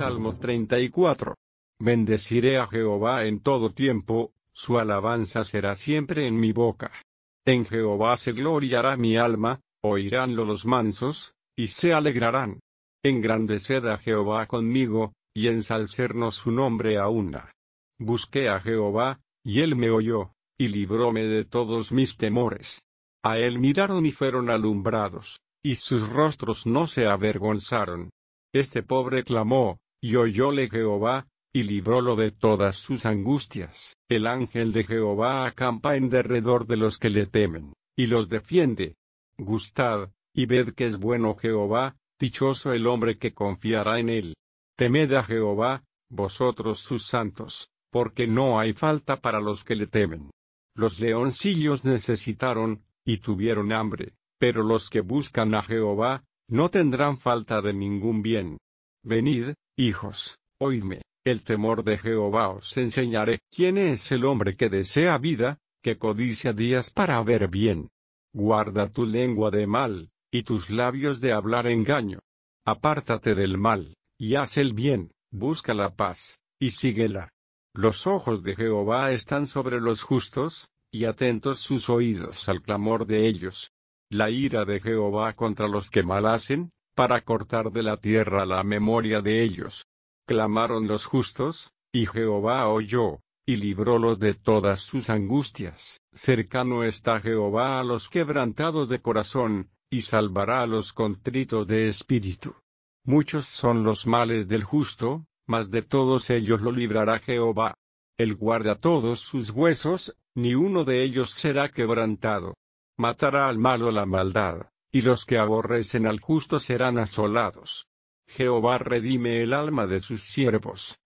Salmo 34. Bendeciré a Jehová en todo tiempo, su alabanza será siempre en mi boca. En Jehová se gloriará mi alma, oiránlo los mansos, y se alegrarán. Engrandeced a Jehová conmigo, y ensalcernos su nombre a una. Busqué a Jehová, y él me oyó, y libróme de todos mis temores. A él miraron y fueron alumbrados, y sus rostros no se avergonzaron. Este pobre clamó, y oyóle Jehová, y librólo de todas sus angustias. El ángel de Jehová acampa en derredor de los que le temen, y los defiende. Gustad, y ved que es bueno Jehová, dichoso el hombre que confiará en él. Temed a Jehová, vosotros sus santos, porque no hay falta para los que le temen. Los leoncillos necesitaron, y tuvieron hambre, pero los que buscan a Jehová, no tendrán falta de ningún bien. Venid, hijos, oídme, el temor de Jehová os enseñaré. ¿Quién es el hombre que desea vida, que codicia días para ver bien? Guarda tu lengua de mal, y tus labios de hablar engaño. Apártate del mal, y haz el bien, busca la paz, y síguela. Los ojos de Jehová están sobre los justos, y atentos sus oídos al clamor de ellos. La ira de Jehová contra los que mal hacen, para cortar de la tierra la memoria de ellos. Clamaron los justos, y Jehová oyó, y librólos de todas sus angustias. Cercano está Jehová a los quebrantados de corazón, y salvará a los contritos de espíritu. Muchos son los males del justo, mas de todos ellos lo librará Jehová. Él guarda todos sus huesos, ni uno de ellos será quebrantado. Matará al malo la maldad, y los que aborrecen al justo serán asolados. Jehová redime el alma de sus siervos,